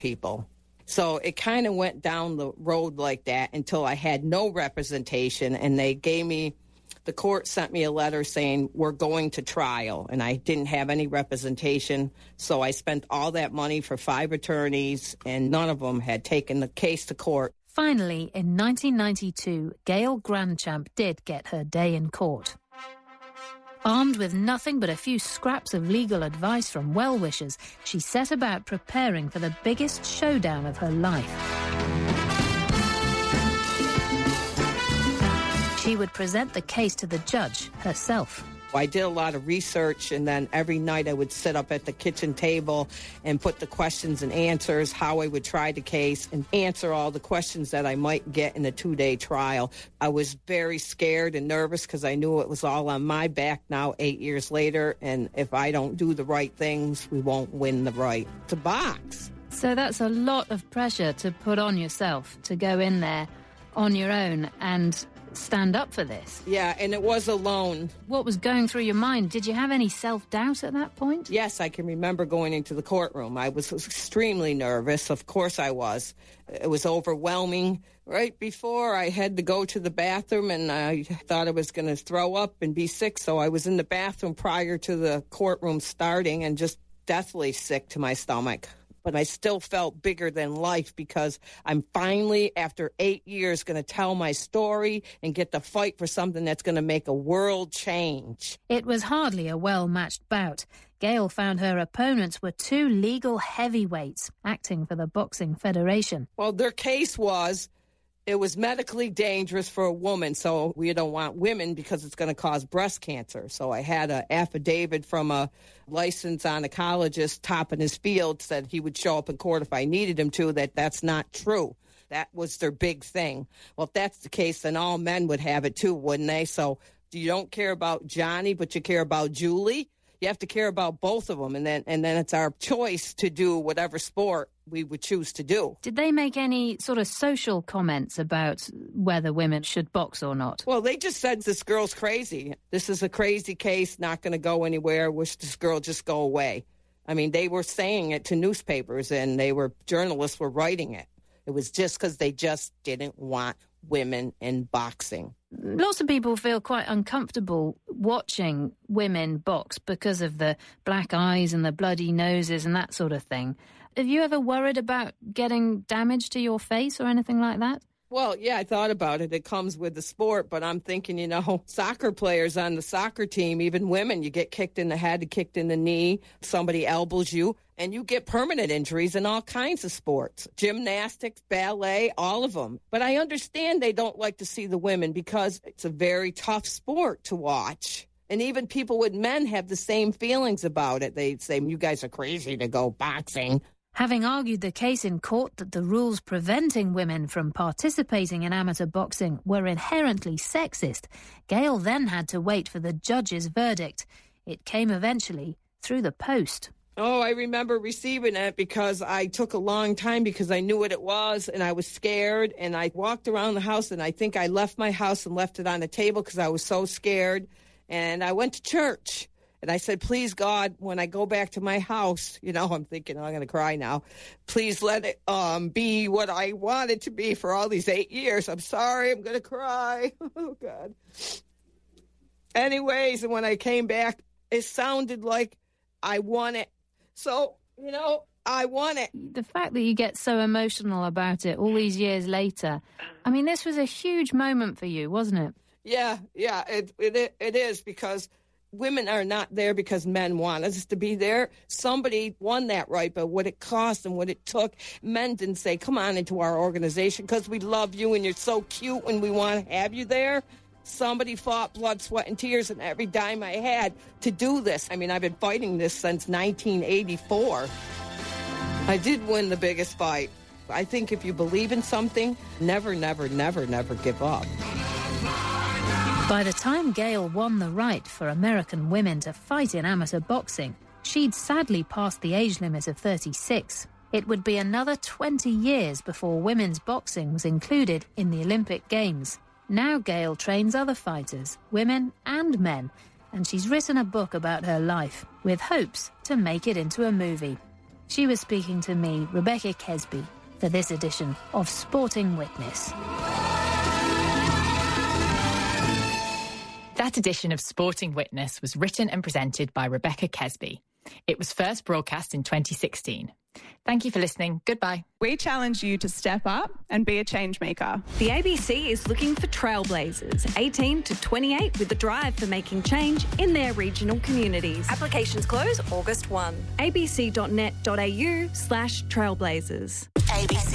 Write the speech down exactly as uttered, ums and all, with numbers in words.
people. So it kind of went down the road like that until I had no representation, and they gave me, the court sent me a letter saying we're going to trial, and I didn't have any representation. So I spent all that money for five attorneys, and none of them had taken the case to court. Finally, in nineteen ninety-two, Gail Grandchamp did get her day in court. Armed with nothing but a few scraps of legal advice from well-wishers, she set about preparing for the biggest showdown of her life. She would present the case to the judge herself. I did a lot of research, and then every night I would sit up at the kitchen table and put the questions and answers, how I would try the case, and answer all the questions that I might get in a two-day trial. I was very scared and nervous because I knew it was all on my back now eight years later, and if I don't do the right things, we won't win the right to box. So that's a lot of pressure to put on yourself, to go in there on your own and stand up for this. Yeah, and it was alone. What was going through your mind? Did you have any self-doubt at that point? Yes, I can remember going into the courtroom. I was extremely nervous. Of course I was. It was overwhelming. Right before I had to go to the bathroom, and I thought I was going to throw up and be sick, so I was in the bathroom prior to the courtroom starting and just deathly sick to my stomach. But I still felt bigger than life because I'm finally, after eight years, going to tell my story and get to fight for something that's going to make a world change. It was hardly a well-matched bout. Gail found her opponents were two legal heavyweights acting for the Boxing Federation. Well, their case was it was medically dangerous for a woman, so we don't want women because it's going to cause breast cancer. So I had an affidavit from a licensed oncologist, top in his field, said he would show up in court if I needed him to, that that's not true. That was their big thing. Well, if that's the case, then all men would have it too, wouldn't they? So you don't care about Johnny, but you care about Julie. You have to care about both of them, and then and then it's our choice to do whatever sport we would choose to do. Did they make any sort of social comments about whether women should box or not? Well, they just said this girl's crazy. This is a crazy case, not going to go anywhere. Wish this girl just go away. I mean, they were saying it to newspapers, and they were journalists were writing it. It was just because they just didn't want women in boxing. Lots of people feel quite uncomfortable watching women box because of the black eyes and the bloody noses and that sort of thing. Have you ever worried about getting damage to your face or anything like that? Well, yeah, I thought about it. It comes with the sport, but I'm thinking, you know, soccer players on the soccer team, even women, you get kicked in the head, kicked in the knee, somebody elbows you, and you get permanent injuries in all kinds of sports. Gymnastics, ballet, all of them. But I understand they don't like to see the women because it's a very tough sport to watch. And even people with men have the same feelings about it. They say, you guys are crazy to go boxing. Having argued the case in court that the rules preventing women from participating in amateur boxing were inherently sexist, Gail then had to wait for the judge's verdict. It came eventually through the post. Oh, I remember receiving it because I took a long time because I knew what it was and I was scared, and I walked around the house, and I think I left my house and left it on the table because I was so scared, and I went to church. And I said, please, God, when I go back to my house, you know, I'm thinking, oh, I'm going to cry now. Please let it um, be what I want it to be for all these eight years. I'm sorry. I'm going to cry. Oh, God. Anyways, and when I came back, it sounded like I won it. So, you know, I won it. The fact that you get so emotional about it all these years later, I mean, this was a huge moment for you, wasn't it? Yeah, yeah, it it, it is because women are not there because men want us to be there. Somebody won that right, but what it cost and what it took, men didn't say, come on into our organization because we love you and you're so cute and we want to have you there. Somebody fought blood, sweat, and tears and every dime I had to do this. I mean, I've been fighting this since nineteen eighty-four. I did win the biggest fight. I think if you believe in something, never, never, never, never give up. By the time Gail won the right for American women to fight in amateur boxing, she'd sadly passed the age limit of thirty-six. It would be another twenty years before women's boxing was included in the Olympic Games. Now Gail trains other fighters, women and men, and she's written a book about her life with hopes to make it into a movie. She was speaking to me, Rebecca Kesby, for this edition of Sporting Witness. That edition of Sporting Witness was written and presented by Rebecca Kesby. It was first broadcast in twenty sixteen. Thank you for listening. Goodbye. We challenge you to step up and be a change maker. The A B C is looking for trailblazers, eighteen to twenty-eight, with a drive for making change in their regional communities. Applications close August first. abc.net.au slash trailblazers. A B C.